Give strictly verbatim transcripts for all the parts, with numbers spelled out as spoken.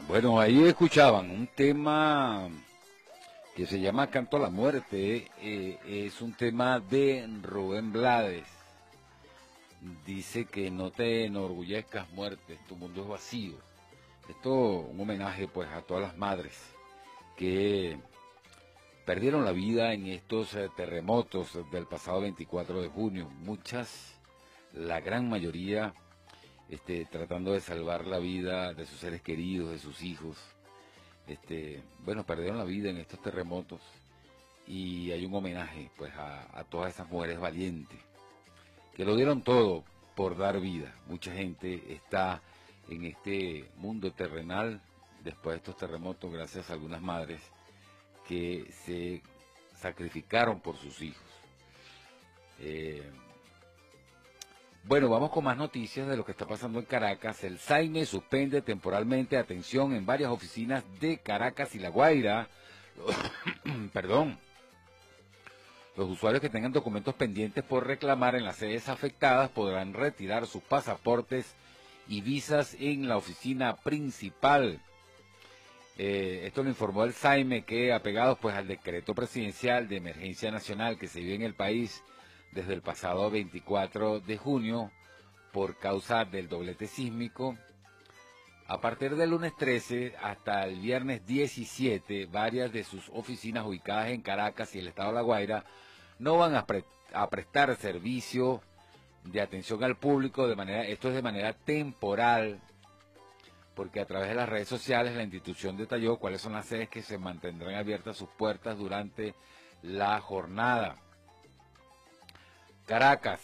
Bueno, ahí escuchaban un tema que se llama Canto a la Muerte. Eh, es un tema de Rubén Blades. Dice que no te enorgullezcas, muerte, tu mundo es vacío. Esto un homenaje pues a todas las madres que perdieron la vida en estos eh, terremotos del pasado veinticuatro de junio. Muchas, la gran mayoría, este, tratando de salvar la vida de sus seres queridos, de sus hijos. Este, bueno, perdieron la vida en estos terremotos y hay un homenaje pues a, a todas esas mujeres valientes que lo dieron todo por dar vida. Mucha gente está en este mundo terrenal después de estos terremotos gracias a algunas madres que se sacrificaron por sus hijos. Eh, bueno, vamos con más noticias de lo que está pasando en Caracas. El SAIME suspende temporalmente atención en varias oficinas de Caracas y La Guaira. Perdón. Los usuarios que tengan documentos pendientes por reclamar en las sedes afectadas podrán retirar sus pasaportes y visas en la oficina principal. Eh, esto lo informó el SAIME, que apegados pues al decreto presidencial de emergencia nacional que se vive en el país desde el pasado veinticuatro de junio por causa del doblete sísmico, a partir del lunes trece hasta el viernes diecisiete, varias de sus oficinas ubicadas en Caracas y el estado de La Guaira no van a, pre a prestar servicio de atención al público de manera, esto es de manera temporal, porque a través de las redes sociales la institución detalló cuáles son las sedes que se mantendrán abiertas sus puertas durante la jornada. Caracas,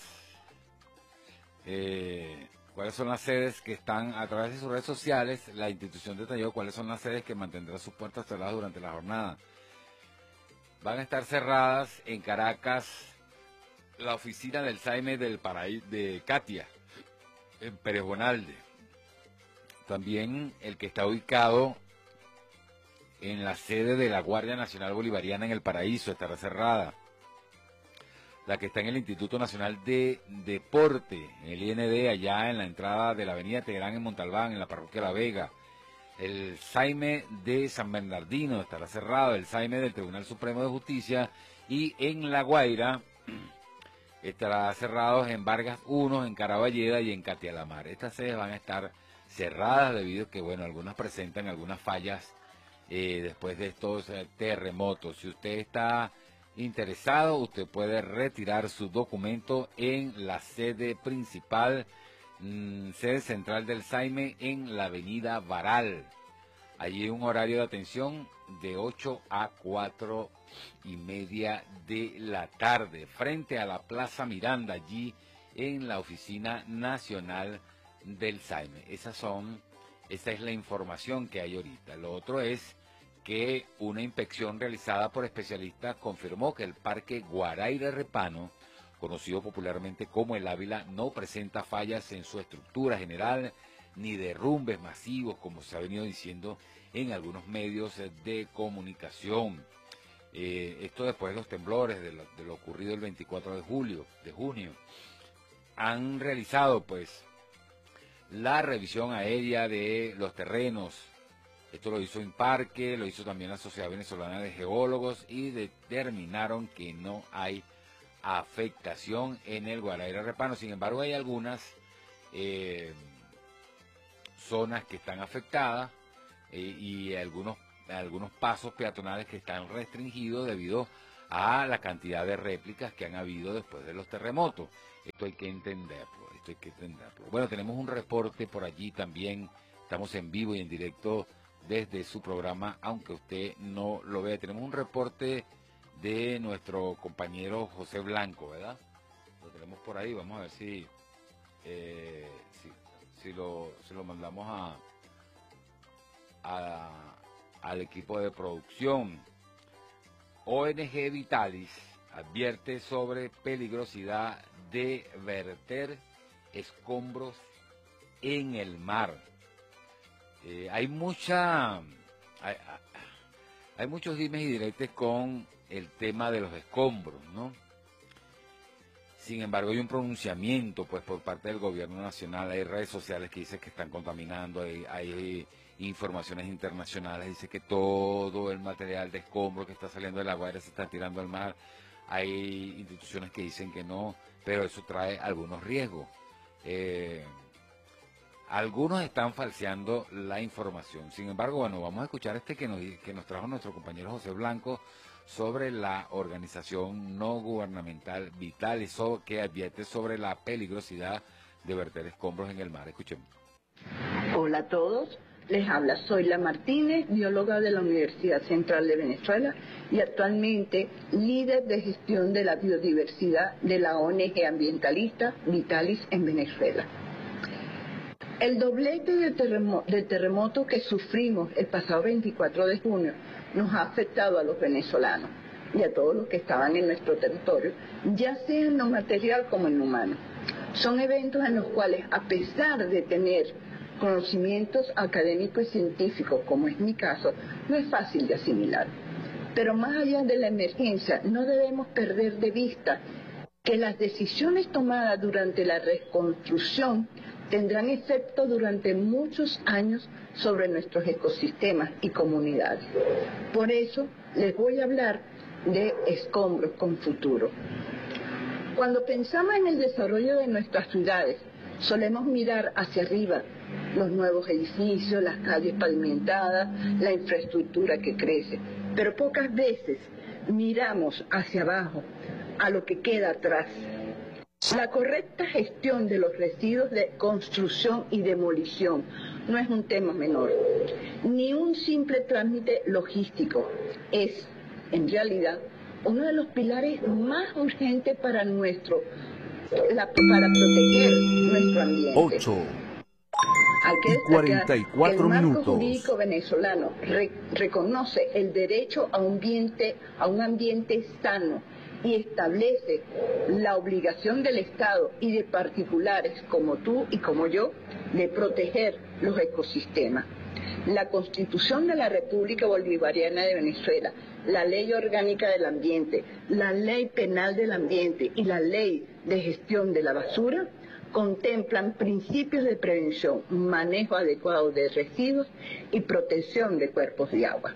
eh, cuáles son las sedes que están a través de sus redes sociales, la institución detalló cuáles son las sedes que mantendrán sus puertas cerradas durante la jornada. Van a estar cerradas en Caracas la oficina del SAIME del Paraíso de Katia, en Pérez Bonalde. También el que está ubicado en la sede de la Guardia Nacional Bolivariana en El Paraíso estará cerrada. La que está en el Instituto Nacional de Deporte, en el I N D, allá en la entrada de la avenida Teherán en Montalbán, en la parroquia La Vega. El SAIME de San Bernardino estará cerrado, el SAIME del Tribunal Supremo de Justicia, y en La Guaira estará cerrado en Vargas uno, en Caraballeda y en Catialamar. Estas sedes van a estar cerradas debido a que, bueno, algunas presentan algunas fallas eh, después de estos eh, terremotos. Si usted está interesado, usted puede retirar su documento en la sede principal, mmm, sede central del SAIME en la avenida Baral. Allí hay un horario de atención de ocho a cuatro y media de la tarde, frente a la Plaza Miranda, allí en la Oficina Nacional del SAIME. Esas son, esa es la información que hay ahorita. Lo otro es que una inspección realizada por especialistas confirmó que el Parque Guaraíra Repano, conocido popularmente como el Ávila, no presenta fallas en su estructura general ni derrumbes masivos, como se ha venido diciendo en algunos medios de comunicación. Eh, esto después de los temblores, de lo, de lo ocurrido el veinticuatro de julio, de junio. Han realizado pues la revisión aérea de los terrenos. Esto lo hizo Imparque, lo hizo también la Sociedad Venezolana de Geólogos y determinaron que no hay afectación en el Guaraíra Repano. Sin embargo, hay algunas eh, zonas que están afectadas eh, y algunos, algunos pasos peatonales que están restringidos debido a la cantidad de réplicas que han habido después de los terremotos. Esto hay que entenderlo, esto hay que entenderlo. Bueno, tenemos un reporte por allí también, estamos en vivo y en directo desde su programa, aunque usted no lo vea. Tenemos un reporte de nuestro compañero José Blanco, ¿verdad? Lo tenemos por ahí, vamos a ver si, eh, si, si, lo, si lo mandamos a, a, al equipo de producción. O N G Vitalis advierte sobre peligrosidad de verter escombros en el mar. Eh, hay mucha, hay, hay muchos dimes y diretes con el tema de los escombros, ¿no? Sin embargo, hay un pronunciamiento pues por parte del gobierno nacional, hay redes sociales que dicen que están contaminando, hay, hay informaciones internacionales, dice que todo el material de escombro que está saliendo de La Guaira se está tirando al mar, hay instituciones que dicen que no, pero eso trae algunos riesgos. Eh, algunos están falseando la información. Sin embargo, bueno, vamos a escuchar este que nos, que nos trajo nuestro compañero José Blanco sobre la organización no gubernamental Vitalis, que advierte sobre la peligrosidad de verter escombros en el mar. Escuchemos. Hola a todos, les habla Zoila Martínez, bióloga de la Universidad Central de Venezuela y actualmente líder de gestión de la biodiversidad de la O N G ambientalista Vitalis en Venezuela. El doblete de, terremo de terremoto que sufrimos el pasado veinticuatro de junio nos ha afectado a los venezolanos y a todos los que estaban en nuestro territorio, ya sea en lo material como en lo humano. Son eventos en los cuales, a pesar de tener conocimientos académicos y científicos, como es mi caso, no es fácil de asimilar. Pero más allá de la emergencia, no debemos perder de vista que las decisiones tomadas durante la reconstrucción tendrán efecto durante muchos años sobre nuestros ecosistemas y comunidades. Por eso les voy a hablar de escombros con futuro. Cuando pensamos en el desarrollo de nuestras ciudades, solemos mirar hacia arriba, los nuevos edificios, las calles pavimentadas, la infraestructura que crece, pero pocas veces miramos hacia abajo, a lo que queda atrás. La correcta gestión de los residuos de construcción y demolición no es un tema menor, ni un simple trámite logístico. Es, en realidad, uno de los pilares más urgentes para nuestro, la, para proteger nuestro ambiente. ocho Hay que destacar cuarenta y cuatro que el marco minutos. jurídico venezolano re, reconoce el derecho a un ambiente, a un ambiente sano y establece la obligación del Estado y de particulares como tú y como yo de proteger los ecosistemas. La Constitución de la República Bolivariana de Venezuela, la Ley Orgánica del Ambiente, la Ley Penal del Ambiente y la Ley de Gestión de la Basura contemplan principios de prevención, manejo adecuado de residuos y protección de cuerpos de agua.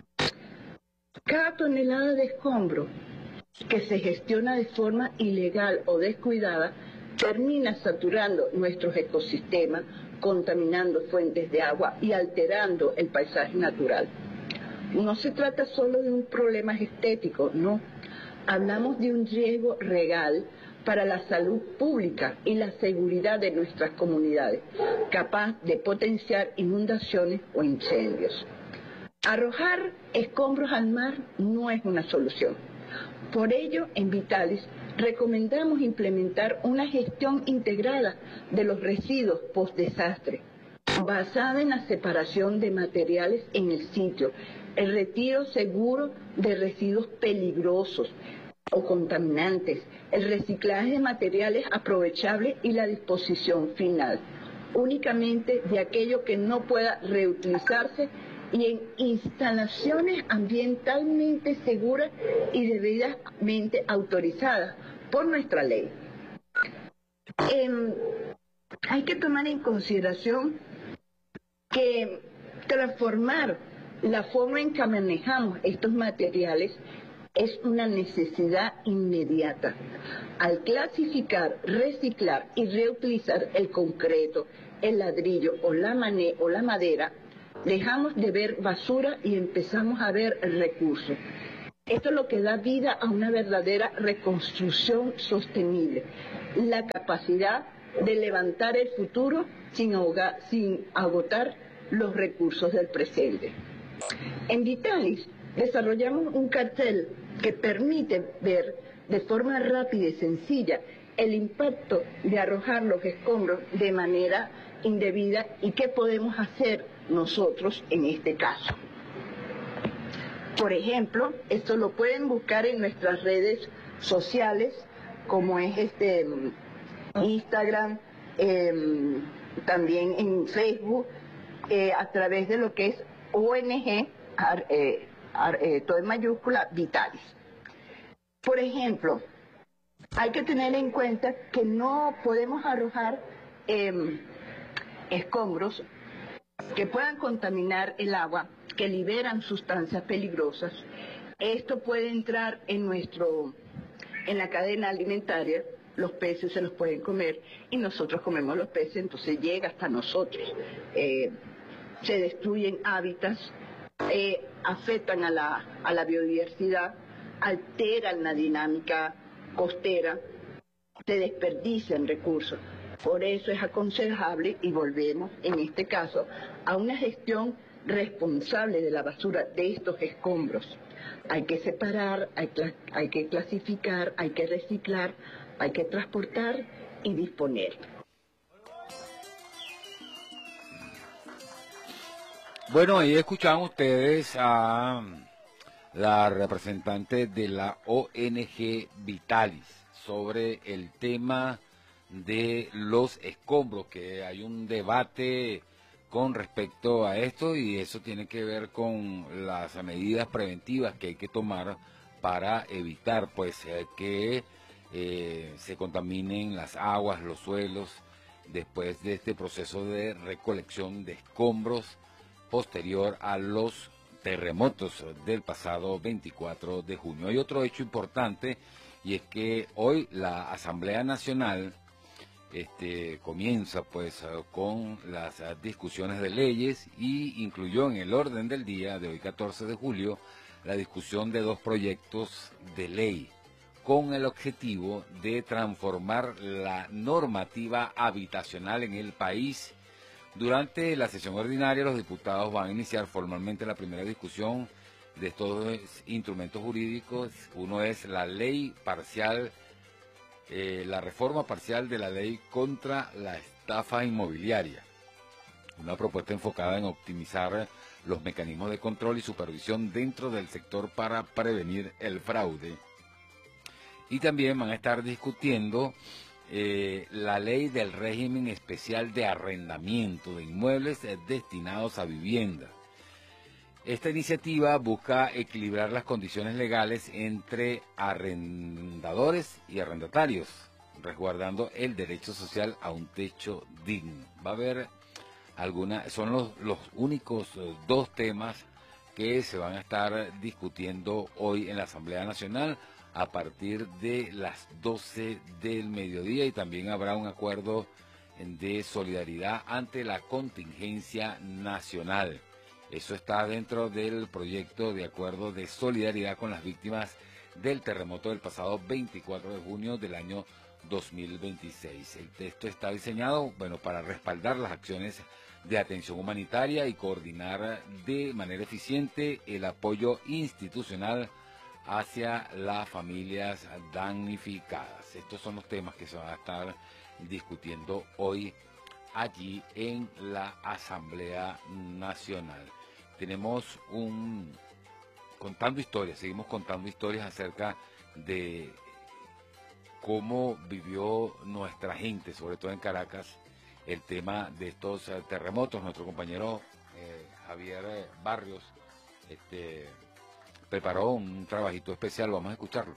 Cada tonelada de escombro que se gestiona de forma ilegal o descuidada termina saturando nuestros ecosistemas, contaminando fuentes de agua y alterando el paisaje natural. No se trata solo de un problema estético, no. Hablamos de un riesgo real para la salud pública y la seguridad de nuestras comunidades, capaz de potenciar inundaciones o incendios. Arrojar escombros al mar no es una solución. Por ello, en Vitalis recomendamos implementar una gestión integrada de los residuos post-desastre, basada en la separación de materiales en el sitio, el retiro seguro de residuos peligrosos o contaminantes, el reciclaje de materiales aprovechables y la disposición final, únicamente de aquello que no pueda reutilizarse y en instalaciones ambientalmente seguras y debidamente autorizadas por nuestra ley. Eh, hay que tomar en consideración que transformar la forma en que manejamos estos materiales es una necesidad inmediata. Al clasificar, reciclar y reutilizar el concreto, el ladrillo o la, mane o la madera, dejamos de ver basura y empezamos a ver recursos. Esto es lo que da vida a una verdadera reconstrucción sostenible, la capacidad de levantar el futuro sin, ahogar, sin agotar los recursos del presente. En Vitalis desarrollamos un cartel que permite ver de forma rápida y sencilla el impacto de arrojar los escombros de manera indebida y qué podemos hacer nosotros en este caso. Por ejemplo, esto lo pueden buscar en nuestras redes sociales, como es este Instagram, eh, también en Facebook, eh, a través de lo que es O N G, eh, eh, todo en mayúscula, Vitalis. Por ejemplo, Hay que tener en cuenta que no podemos arrojar eh, escombros que puedan contaminar el agua, que liberan sustancias peligrosas. Esto puede entrar en nuestro, en la cadena alimentaria. Los peces se los pueden comer y nosotros comemos los peces, entonces llega hasta nosotros. Eh, se destruyen hábitats, eh, afectan a la, a la biodiversidad, alteran la dinámica costera, se desperdician recursos. Por eso es aconsejable, y volvemos en este caso, a una gestión responsable de la basura, de estos escombros. Hay que separar, hay, hay que clasificar, hay que reciclar, hay que transportar y disponer. Bueno, ahí escuchaban ustedes a la representante de la O N G Vitalis sobre el tema de los escombros, que hay un debate con respecto a esto y eso tiene que ver con las medidas preventivas que hay que tomar para evitar pues eh, que eh, se contaminen las aguas, los suelos, después de este proceso de recolección de escombros posterior a los terremotos del pasado veinticuatro de junio. Hay otro hecho importante y es que hoy la Asamblea Nacional este, comienza pues con las discusiones de leyes y incluyó en el orden del día de hoy catorce de julio la discusión de dos proyectos de ley con el objetivo de transformar la normativa habitacional en el país. Durante la sesión ordinaria, los diputados van a iniciar formalmente la primera discusión de estos instrumentos jurídicos. Uno es la ley parcial, eh, la reforma parcial de la ley contra la estafa inmobiliaria. Una propuesta enfocada en optimizar los mecanismos de control y supervisión dentro del sector para prevenir el fraude. Y también van a estar discutiendo Eh, la ley del régimen especial de arrendamiento de inmuebles eh, destinados a vivienda. Esta iniciativa busca equilibrar las condiciones legales entre arrendadores y arrendatarios, resguardando el derecho social a un techo digno. Va a haber alguna, son los, los únicos eh, dos temas que se van a estar discutiendo hoy en la Asamblea Nacional a partir de las doce del mediodía, y también habrá un acuerdo de solidaridad ante la contingencia nacional. Eso está dentro del proyecto de acuerdo de solidaridad con las víctimas del terremoto del pasado veinticuatro de junio del año dos mil veintiséis. El texto está diseñado, bueno, para respaldar las acciones de atención humanitaria y coordinar de manera eficiente el apoyo institucional hacia las familias damnificadas. Estos son los temas que se van a estar discutiendo hoy allí en la Asamblea Nacional. Tenemos un contando historias, seguimos contando historias acerca de cómo vivió nuestra gente, sobre todo en Caracas, el tema de estos eh, terremotos. Nuestro compañero eh, Javier Barrios este preparó un trabajito especial, vamos a escucharlo.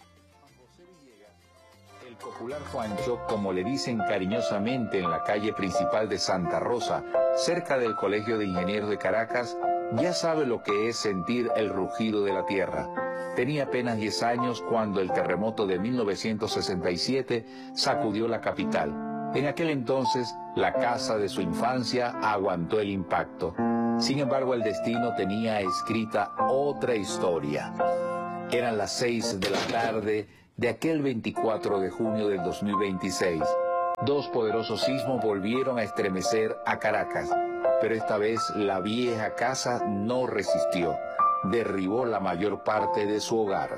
El popular Juancho, como le dicen cariñosamente en la calle principal de Santa Rosa, cerca del Colegio de Ingenieros de Caracas, ya sabe lo que es sentir el rugido de la tierra. Tenía apenas diez años cuando el terremoto de mil novecientos sesenta y siete sacudió la capital. En aquel entonces, la casa de su infancia aguantó el impacto. Sin embargo, el destino tenía escrita otra historia. Eran las seis de la tarde de aquel veinticuatro de junio del dos mil veintiséis. Dos poderosos sismos volvieron a estremecer a Caracas, pero esta vez la vieja casa no resistió. Derribó la mayor parte de su hogar.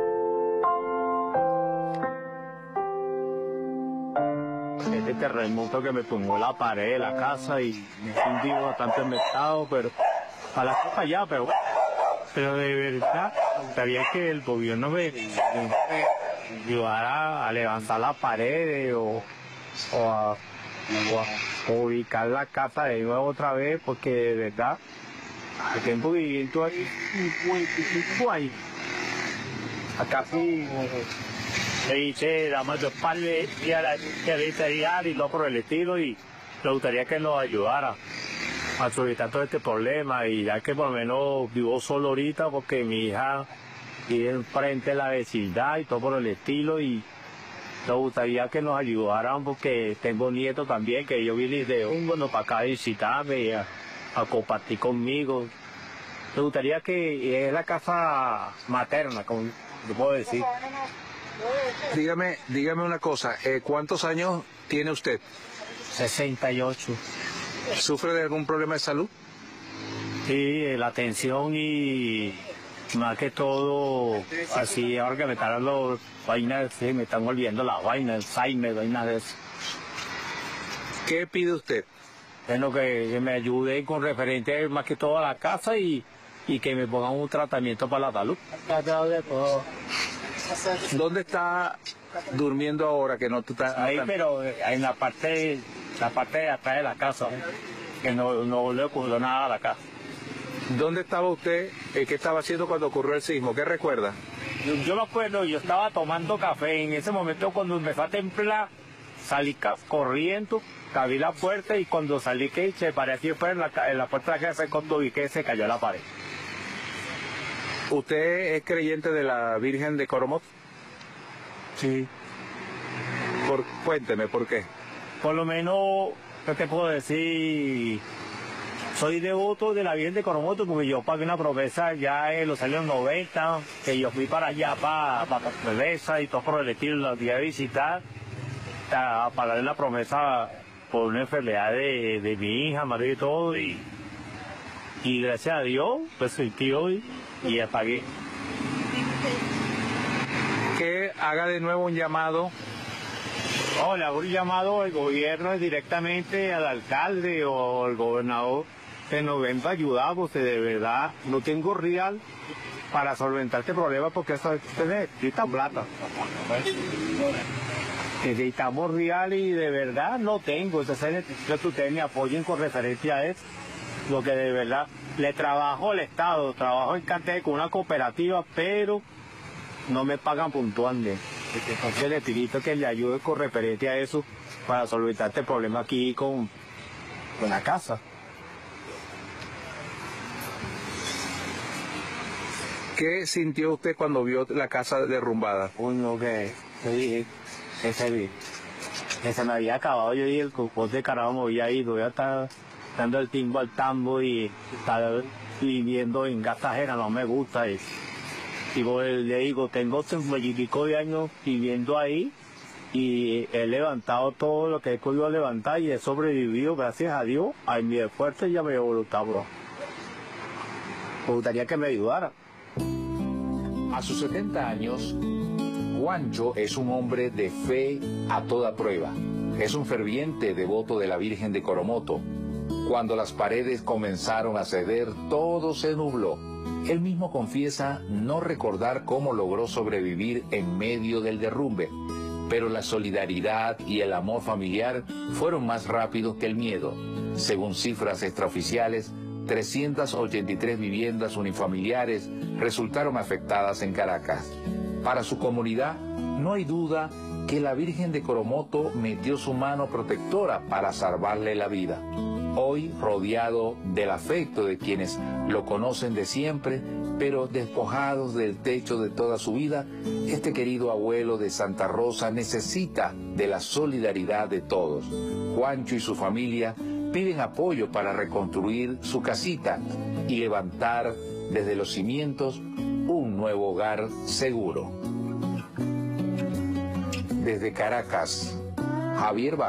Este terremoto que me tumbó la pared de la casa y me he sentido bastante envestado, pero a la copa ya, pero pero de verdad me gustaría que el gobierno me, me ayudara a levantar las paredes o, o, a, o a ubicar la casa de nuevo otra vez, porque de verdad el tiempo viviendo ahí, ahí acá sí le hice la más de espalda y a la que y todo por el estilo, y me gustaría que nos ayudara a solucionar todo este problema, y ya que por lo menos vivo solo ahorita porque mi hija vive enfrente de la vecindad y todo por el estilo, y me gustaría que nos ayudaran porque tengo nietos también, que yo vine de un bueno para acá a visitarme y a, a compartir conmigo. Me gustaría que es la casa materna, como te puedo decir. Dígame, dígame una cosa, eh, ¿cuántos años tiene usted? sesenta y ocho. ¿Sufre de algún problema de salud? Sí, la tensión y más que todo, así ahora que me están dando vainas, sí, me están volviendo la vaina, el Alzheimer, vainas de eso. ¿Qué pide usted? Bueno, que, que me ayude con referente más que todo a la casa y, y que me pongan un tratamiento para la salud. ¿Dónde está durmiendo ahora que no tú estás? Ahí, pero en la parte, la parte de atrás de la casa, que no, no le ocurrió nada a la casa. ¿Dónde estaba usted? Eh, ¿Qué estaba haciendo cuando ocurrió el sismo? ¿Qué recuerda? Yo, yo me acuerdo, yo estaba tomando café. En ese momento, cuando empezó a templar, salí corriendo, abrí la puerta, y cuando salí, que se parecía fue en la, en la puerta de la casa, cuando vi que se cayó la pared. ¿Usted es creyente de la Virgen de Coromoto? Sí. Por, cuénteme, ¿por qué? Por lo menos, ¿qué te puedo decir? Soy devoto de la Virgen de Coromoto porque yo pagué una promesa ya en los años noventa, que yo fui para allá, para, para Promesa y todo por el estilo, la fui a visitar, a pagar la promesa por una enfermedad de, de mi hija, marido y todo, y, y gracias a Dios, pues sentí hoy y ya pagué. Que haga de nuevo un llamado. Oh, le hago un llamado al gobierno directamente, al alcalde o al gobernador, que nos venga a ayudar, porque de verdad no tengo real para solventar este problema, porque eso necesita plata. Necesitamos real y de verdad no tengo. Entonces necesito que ustedes me apoyen con referencia a eso, lo que de verdad le trabajo al Estado, trabajo en Cantec con una cooperativa, pero no me pagan puntualmente. Entonces le pido que le ayude con referencia a eso para solventar este problema aquí con, con la casa. ¿Qué sintió usted cuando vio la casa derrumbada? Uno que, que dije, ese vi, que se me había acabado, yo dije, el cupón de carajo me había ido, ya estaba dando el timbo al tambo y estaba viviendo en casa ajena, no me gusta eso. Y le digo, tengo cincuenta y pico de años viviendo ahí y he levantado todo lo que he podido levantar y he sobrevivido, gracias a Dios, a mi esfuerzo y a mi voluntad, bro. Me gustaría que me ayudara. A sus setenta años, Juancho es un hombre de fe a toda prueba. Es un ferviente devoto de la Virgen de Coromoto. Cuando las paredes comenzaron a ceder, todo se nubló. Él mismo confiesa no recordar cómo logró sobrevivir en medio del derrumbe, pero la solidaridad y el amor familiar fueron más rápidos que el miedo. Según cifras extraoficiales, trescientas ochenta y tres viviendas unifamiliares resultaron afectadas en Caracas. Para su comunidad, no hay duda que la Virgen de Coromoto metió su mano protectora para salvarle la vida. Hoy, rodeado del afecto de quienes lo conocen de siempre, pero despojados del techo de toda su vida, este querido abuelo de Santa Rosa necesita de la solidaridad de todos. Juancho y su familia piden apoyo para reconstruir su casita y levantar desde los cimientos un nuevo hogar seguro. Desde Caracas, Javier Vázquez.